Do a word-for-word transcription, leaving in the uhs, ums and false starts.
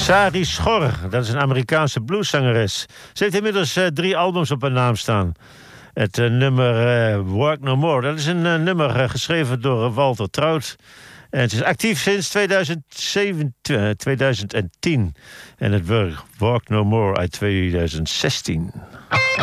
Sari Schor, dat is een Amerikaanse blueszangeres. Ze heeft inmiddels uh, drie albums op haar naam staan. Het uh, nummer uh, Work No More, dat is een uh, nummer uh, geschreven door uh, Walter Trout. En ze is actief sinds tweeduizend zeven, tweeduizend tien. En het Work No More uit tweeduizend zestien.